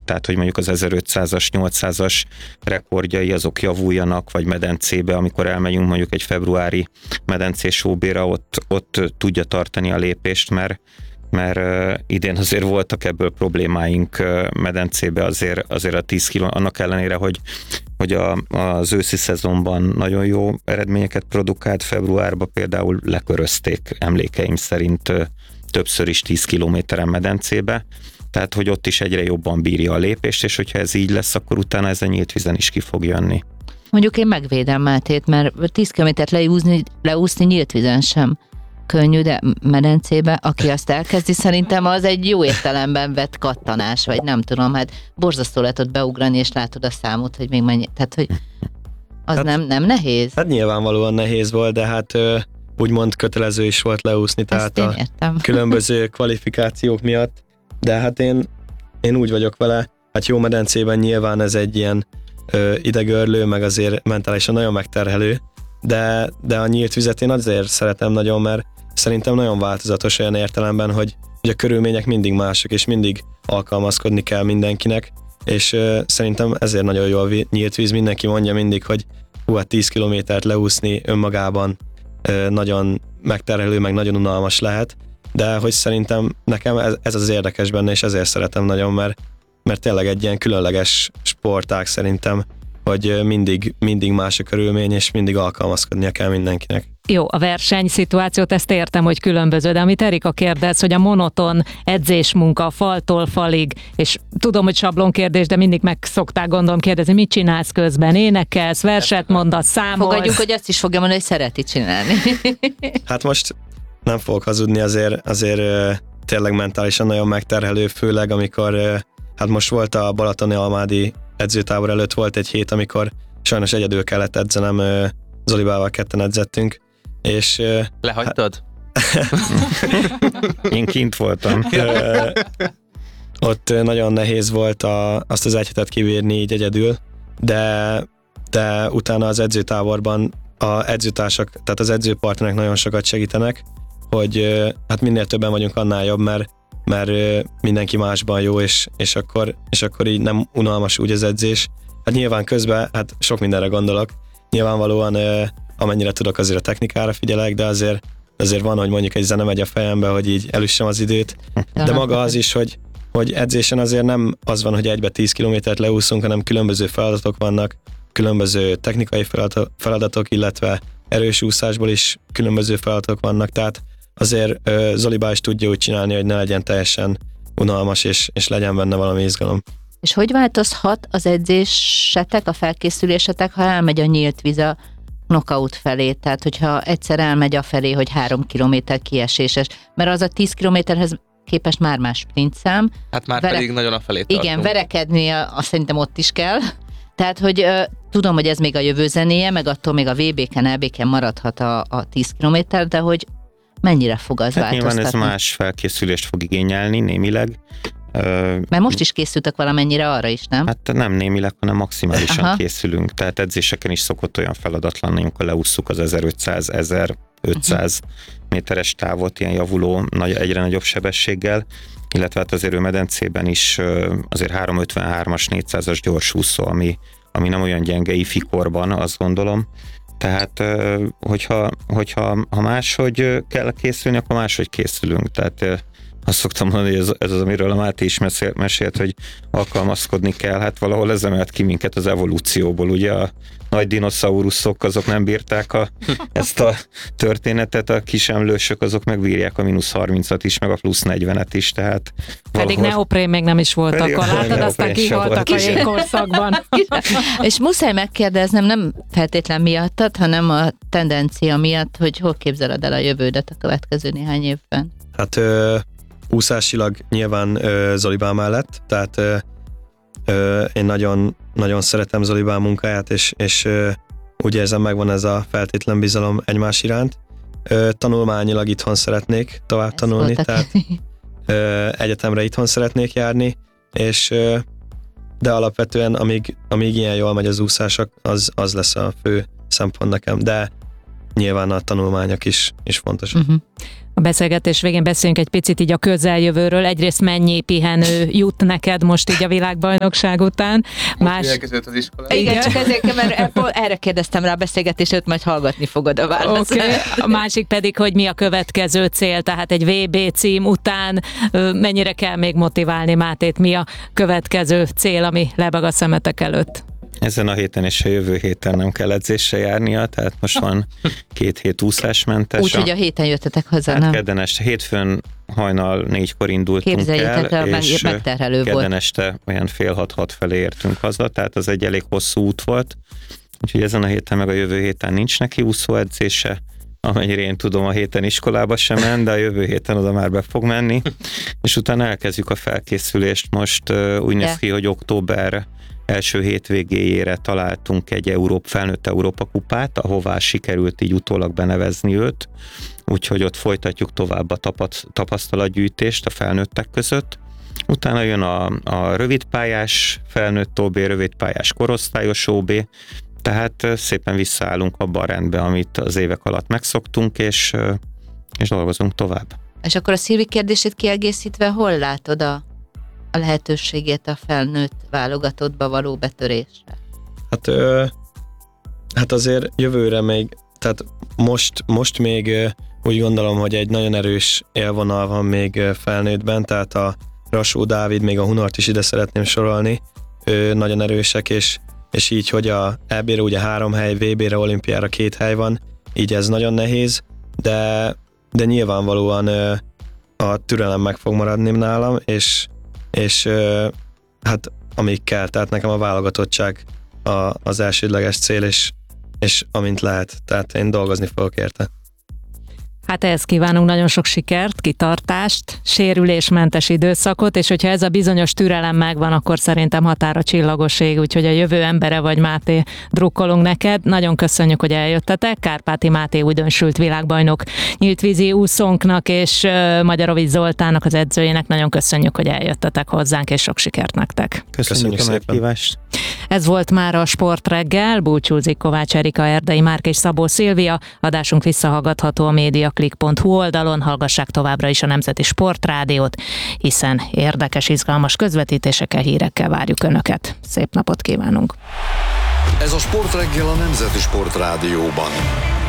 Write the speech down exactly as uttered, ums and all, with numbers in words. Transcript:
tehát hogy mondjuk az ezerötszázas, nyolcszázas rekordjai azok javuljanak, vagy medencébe, amikor elmegyünk mondjuk egy februári medencés hóbéra, ott, ott tudja tartani a lépést, mert mert idén azért voltak ebből problémáink medencébe, azért, azért a tíz kiló, annak ellenére, hogy, hogy a, az őszi szezonban nagyon jó eredményeket produkált, februárban például lekörözték emlékeim szerint többször is tíz kilométeren medencébe, tehát hogy ott is egyre jobban bírja a lépést, és hogyha ez így lesz, akkor utána ez a nyílt vízen is ki fog jönni. Mondjuk én megvédem Mátét, mert tíz kilométert leúszni, leúszni nyílt vízen sem könnyű, de medencébe, aki azt elkezdi, szerintem az egy jó értelemben vett kattanás, vagy nem tudom, hát borzasztó lehet ott beugrani, és látod a számot, hogy még mennyi, tehát hogy az hát, nem, nem nehéz? Hát nyilvánvalóan nehéz volt, de hát úgymond kötelező is volt leúszni, tehát a értem. különböző kvalifikációk miatt, de hát én, én úgy vagyok vele, hát jó medencében nyilván ez egy ilyen ö, idegörlő, meg azért mentálisan nagyon megterhelő, de, de a nyílt vizet én azért szeretem nagyon, mert szerintem nagyon változatos olyan értelemben, hogy, hogy a körülmények mindig mások, és mindig alkalmazkodni kell mindenkinek, és ö, szerintem ezért nagyon jó a nyílt víz, mindenki mondja mindig, hogy hú, hát tíz kilométert leúszni önmagában ö, nagyon megterhelő, meg nagyon unalmas lehet, de hogy szerintem nekem ez, ez az érdekes benne, és ezért szeretem nagyon, mert, mert tényleg egy ilyen különleges sportág szerintem, hogy mindig, mindig más a körülmény, és mindig alkalmazkodnia kell mindenkinek. Jó, a versenyszituációt ezt értem, hogy különböző, de amit Erika kérdez, hogy a monoton edzésmunka faltól falig, és tudom, hogy sablon kérdés, de mindig meg szokták gondolom kérdezni, mit csinálsz közben, énekelsz, verset mondasz, számolsz. Fogadjuk, hogy azt is fogja mondani, hogy szereti csinálni. Hát most nem fogok hazudni, azért, azért tényleg mentálisan nagyon megterhelő, főleg amikor, hát most volt a balatoni almádi edzőtábor előtt volt egy hét, amikor sajnos egyedül kellett edzenem, Zolibával ketten edzettünk, és... Lehagytad? Én kint voltam. Ott nagyon nehéz volt a, azt az egy hetet kibírni így egyedül, de, de utána az edzőtáborban a edzőtársak, tehát az edzőpartnerek nagyon sokat segítenek, hogy hát minél többen vagyunk, annál jobb, mert mert mindenki másban jó, és, és, akkor, és akkor így nem unalmas úgy az edzés. Hát nyilván közben, hát sok mindenre gondolok. Nyilvánvalóan amennyire tudok, azért a technikára figyelek, de azért, azért van, hogy mondjuk egy zene megy a fejembe, hogy így elüssem az időt. De maga az is, hogy, hogy edzésen azért nem az van, hogy egybe tíz kilométert leúszunk, hanem különböző feladatok vannak, különböző technikai feladatok, illetve erős úszásból is különböző feladatok vannak, tehát azért uh, Zolibá is tudja úgy csinálni, hogy ne legyen teljesen unalmas, és, és legyen benne valami izgalom. És hogy változhat az edzésetek, a felkészülésetek, ha elmegy a nyílt víz a knockout felé? Tehát, hogyha egyszer elmegy a felé, hogy három kilométer kieséses, mert az a tíz kilométerhez képest már más sprintszám. Hát már Vere... pedig nagyon a felé tartunk. Igen, verekedni azt szerintem ott is kell. Tehát, hogy uh, tudom, hogy ez még a jövő zenéje, meg attól még a vé bé-ken, el bé-ken maradhat a, a tíz kilométer, de hogy mennyire fog az hát változtatni? Nyilván ez más felkészülést fog igényelni némileg. Mert most is készültek valamennyire arra is, nem? Hát nem némileg, hanem maximálisan Aha. készülünk. Tehát edzéseken is szokott olyan feladat lenni, amikor leússzuk az ezerötszáz ezerötszáz uh-huh. méteres távot ilyen javuló, nagy, egyre nagyobb sebességgel, illetve hát azért ő medencében is azért háromszázötvenhármas, négyszázas gyorsúszó, ami, ami nem olyan gyenge ifikorban, azt gondolom. Tehát, hogyha, hogyha ha máshogy kell készülni, akkor máshogy készülünk. Tehát azt szoktam mondani, hogy ez, ez az, amiről a Máté is mesélt, mesélt, hogy alkalmazkodni kell. Hát valahol ez emelt ki minket az evolúcióból. Ugye a nagy dinoszauruszok, azok nem bírták a, ezt a történetet, a kis emlősök, azok megbírják a mínusz harmincat is, meg a plusz negyvenet is. Tehát pedig valahol... neoprén még nem is volt, akkor látod, aztán kihaltak a jégkorszakban. És muszáj megkérdeznem, nem feltétlen miattad, hanem a tendencia miatt, hogy hol képzeled el a jövődet a következő néhány évben? Hát ö, úszásilag nyilván ö, Zolibá mellett, tehát ö, ö, én nagyon, nagyon szeretem Zolibá munkáját, és, és ö, úgy érzem, megvan ez a feltétlen bizalom egymás iránt. Ö, tanulmányilag itthon szeretnék tovább Ez tanulni, voltak. tehát ö, egyetemre itthon szeretnék járni, és ö, de alapvetően amíg, amíg ilyen jól megy az úszások, az, az lesz a fő szempont nekem, de nyilván a tanulmányok is, is fontos. Uh-huh. A beszélgetés végén beszéljünk egy picit így a közeljövőről. Egyrészt mennyi pihenő jut neked most így a világbajnokság után? Más... Elkezdődött az iskola. Igen, Igen, csak ezért, mert erre kérdeztem rá a beszélgetését, majd hallgatni fogod a választ. Okay. A másik pedig, hogy mi a következő cél, tehát egy vé bé cím után mennyire kell még motiválni Mátét, mi a következő cél, ami lebeg a szemetek előtt? Ezen a héten és a jövő héten nem kell edzésre járnia, tehát most van két hét úszásmentes. Úgyhogy a héten jöttetek haza, hát nem? kedden este, hétfőn hajnal négykor indultunk el, el, és megterhelő kedden volt. este olyan fél hat-hat felé értünk haza, tehát az egy elég hosszú út volt. Úgyhogy ezen a héten meg a jövő héten nincs neki úszóedzése, amennyire én tudom, a héten iskolába sem ment, de a jövő héten oda már be fog menni, és utána elkezdjük a felkészülést. Most uh, úgy néz ki, hogy október első hétvégéjére találtunk egy Európ, felnőtt Európa kupát, ahová sikerült így utólag benevezni őt, úgyhogy ott folytatjuk tovább a tapasztalatgyűjtést a felnőttek között. Utána jön a, a rövidpályás felnőtt ó bé, rövidpályás korosztályos ó bé, tehát szépen visszaállunk abba a rendbe, amit az évek alatt megszoktunk, és, és dolgozunk tovább. És akkor a Szilvi kérdését kiegészítve, hol látod a, a lehetőségét a felnőtt válogatottba való betörésre? Hát, ö, hát azért jövőre még, tehát most, most még ö, úgy gondolom, hogy egy nagyon erős élvonal van még felnőttben, tehát a Rasó Dávid, még a Hunort is ide szeretném sorolni, ő nagyon erősek, és és így, hogy a é bé-re ugye három hely, vé bé-re, olimpiára két hely van, így ez nagyon nehéz, de, de nyilvánvalóan ö, a türelem meg fog maradni nálam, és, és ö, hát amíg kell, tehát nekem a válogatottság a, az elsődleges cél, és, és amint lehet, tehát én dolgozni fogok érte. Hát ehhez kívánunk nagyon sok sikert, kitartást, sérülésmentes időszakot, és hogyha ez a bizonyos türelem megvan, akkor szerintem határa csillagos ég, úgyhogy a jövő embere vagy, Máté, drukkolunk neked. Nagyon köszönjük, hogy eljöttetek. Kárpáti Máté újdonsült világbajnok, nyíltvízi úszónknak és uh, Magyarovics Zoltánnak, az edzőjének nagyon köszönjük, hogy eljöttetek hozzánk, és sok sikert nektek. Köszönjük, köszönjük a meghívást. Ez volt már a Sportreggel, búcsúzik Kovács Erika, Erdei Márk és Szabó Szilvia. Adásunk visszahallgatható a mediaclick pont hu oldalon, hallgassák továbbra is a Nemzeti Sportrádiót, hiszen érdekes, izgalmas közvetítésekkel, hírekkel várjuk Önöket. Szép napot kívánunk! Ez a Sportreggel a Nemzeti Sportrádióban.